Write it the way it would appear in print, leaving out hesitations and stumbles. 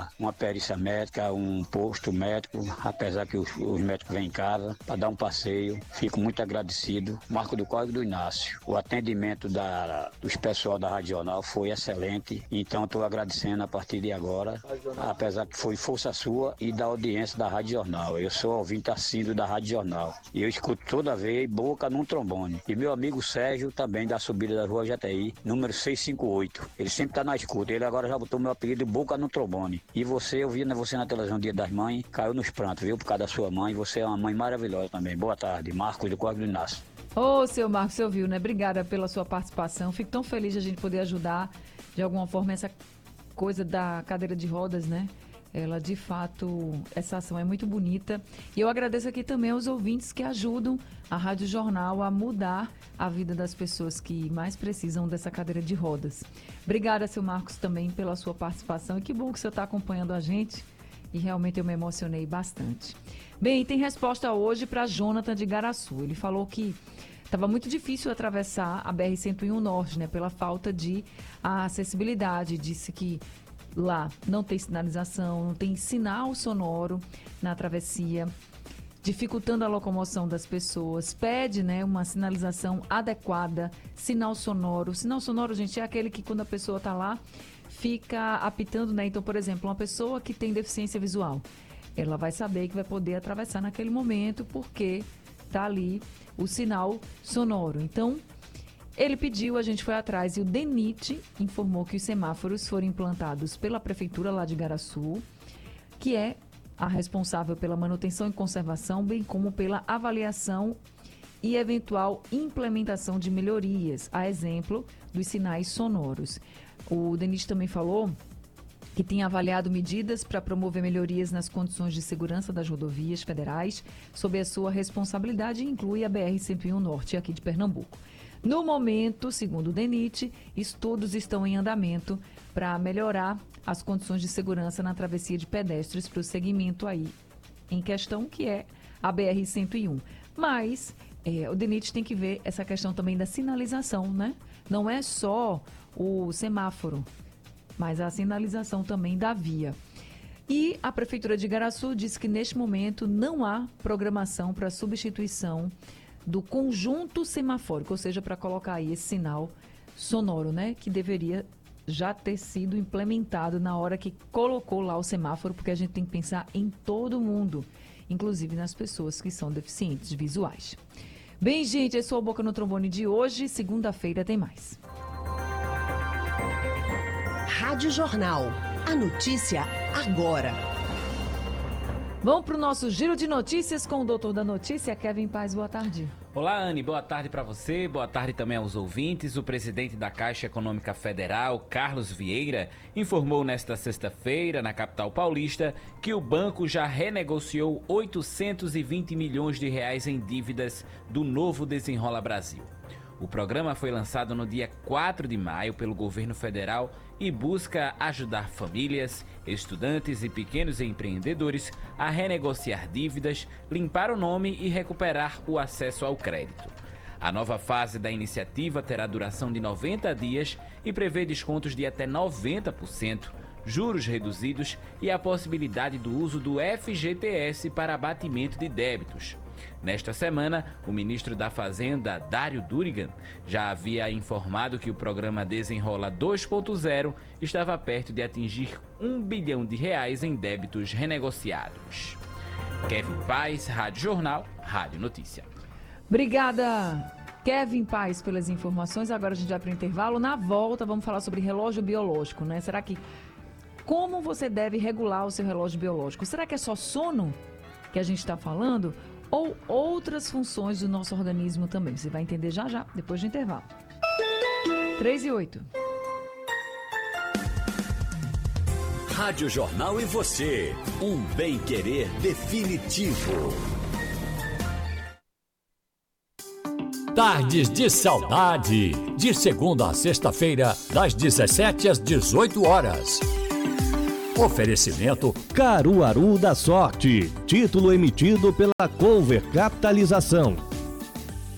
uma perícia médica, um posto médico, apesar que os médicos vêm em casa para dar um passeio. Fico muito agradecido. Marco do Código do Inácio. O atendimento dos pessoal da Rádio Jornal foi excelente, então estou agradecendo a partir de agora, apesar que foi força sua e da audiência da Rádio Jornal. Eu sou ouvinte assíduo da Rádio Jornal e eu escuto toda vez Boca num Trombone. E meu amigo Sérgio, também da subida da Rua GTI, número 658. Ele sempre está na escuta, ele agora já botou meu apelido Boca no Trombone. E você, eu vi você na televisão Dia das Mães, caiu nos prantos, viu, por causa da sua mãe. Você é uma mãe maravilhosa também. Boa tarde, Marcos do Código do Inácio. Ô, seu Marcos, você ouviu, né? Obrigada pela sua participação. Fico tão feliz de a gente poder ajudar, de alguma forma, essa coisa da cadeira de rodas, né? Ela, de fato, essa ação é muito bonita. E eu agradeço aqui também aos ouvintes que ajudam a Rádio Jornal a mudar a vida das pessoas que mais precisam dessa cadeira de rodas. Obrigada, seu Marcos, também pela sua participação. E que bom que o senhor está acompanhando a gente. E realmente eu me emocionei bastante. Bem, tem resposta hoje para Jonathan de Igaraçu. Ele falou que estava muito difícil atravessar a BR-101 Norte, né? Pela falta de acessibilidade. Disse que lá não tem sinalização, não tem sinal sonoro na travessia, dificultando a locomoção das pessoas. Pede, né, uma sinalização adequada, sinal sonoro. Sinal sonoro, gente, é aquele que quando a pessoa está lá, fica apitando, né? Então, por exemplo, uma pessoa que tem deficiência visual, ela vai saber que vai poder atravessar naquele momento porque está ali o sinal sonoro. Então, ele pediu, a gente foi atrás e o DENIT informou que os semáforos foram implantados pela Prefeitura lá de Igaraçu, que é a responsável pela manutenção e conservação, bem como pela avaliação e eventual implementação de melhorias, a exemplo dos sinais sonoros. O DENIT também falou que tem avaliado medidas para promover melhorias nas condições de segurança das rodovias federais, sob a sua responsabilidade, e inclui a BR-101 Norte aqui de Pernambuco. No momento, segundo o DENIT, estudos estão em andamento para melhorar as condições de segurança na travessia de pedestres para o segmento aí em questão, que é a BR-101. Mas o DENIT tem que ver essa questão também da sinalização, né? Não é só o semáforo, mas a sinalização também da via. E a Prefeitura de Igaraçu disse que neste momento não há programação para substituição do conjunto semafórico, ou seja, para colocar aí esse sinal sonoro, né? Que deveria já ter sido implementado na hora que colocou lá o semáforo, porque a gente tem que pensar em todo mundo, inclusive nas pessoas que são deficientes visuais. Bem, gente, esse é o Boca no Trombone de hoje. Segunda-feira tem mais. Rádio Jornal. A notícia agora. Vamos para o nosso giro de notícias com o doutor da notícia, Kevin Paz. Boa tarde. Olá, Anne. Boa tarde para você. Boa tarde também aos ouvintes. O presidente da Caixa Econômica Federal, Carlos Vieira, informou nesta sexta-feira, na capital paulista, que o banco já renegociou 820 milhões de reais em dívidas do novo Desenrola Brasil. O programa foi lançado no dia 4 de maio pelo governo federal e busca ajudar famílias, estudantes e pequenos empreendedores a renegociar dívidas, limpar o nome e recuperar o acesso ao crédito. A nova fase da iniciativa terá duração de 90 dias e prevê descontos de até 90%, juros reduzidos e a possibilidade do uso do FGTS para abatimento de débitos. Nesta semana, o ministro da Fazenda, Dário Durigan, já havia informado que o programa Desenrola 2.0 estava perto de atingir R$1 bilhão em débitos renegociados. Kevin Paz, Rádio Jornal, Rádio Notícia. Obrigada, Kevin Paz, pelas informações. Agora a gente vai para o intervalo. Na volta, vamos falar sobre relógio biológico, né? Será que... Como você deve regular o seu relógio biológico? Será que é só sono que a gente está falando? Ou outras funções do nosso organismo também? Você vai entender já já, depois do intervalo. 3:08. Rádio Jornal e você, um bem-querer definitivo. Tardes de Saudade, de segunda a sexta-feira, das 17 às 18 horas. Oferecimento Caruaru da Sorte. Título emitido pela Cover Capitalização.